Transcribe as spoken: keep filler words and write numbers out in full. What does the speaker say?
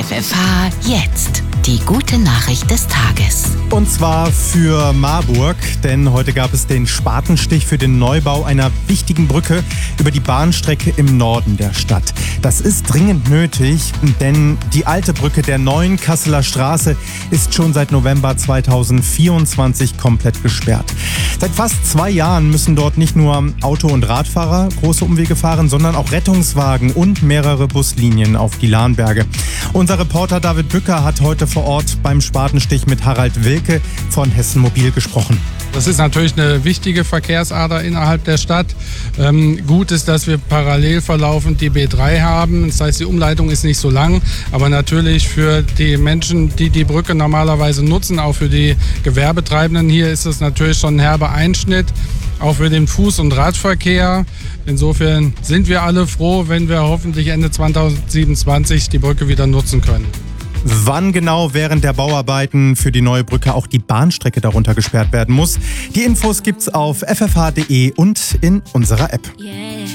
F F H jetzt. Die gute Nachricht des Tages. Und zwar für Marburg, denn heute gab es den Spatenstich für den Neubau einer wichtigen Brücke über die Bahnstrecke im Norden der Stadt. Das ist dringend nötig, denn die alte Brücke der neuen Kasseler Straße ist schon seit November zweitausendvierundzwanzig komplett gesperrt. Seit fast zwei Jahren müssen dort nicht nur Auto- und Radfahrer große Umwege fahren, sondern auch Rettungswagen und mehrere Buslinien auf die Lahnberge. Unser Reporter David Bücker hat heute vor Ort beim Spatenstich mit Harald Wilke von Hessen Mobil gesprochen. Das ist natürlich eine wichtige Verkehrsader innerhalb der Stadt. Ähm, gut ist, dass wir parallel verlaufend die B drei haben. Das heißt, die Umleitung ist nicht so lang. Aber natürlich für die Menschen, die die Brücke normalerweise nutzen, auch für die Gewerbetreibenden hier, ist es natürlich schon ein herber Einschnitt. Auch für den Fuß- und Radverkehr. Insofern sind wir alle froh, wenn wir hoffentlich Ende zweitausendsiebenundzwanzig die Brücke wieder nutzen können. Wann genau während der Bauarbeiten für die neue Brücke auch die Bahnstrecke darunter gesperrt werden muss, die Infos gibt's auf f f h punkt d e und in unserer App. Yeah.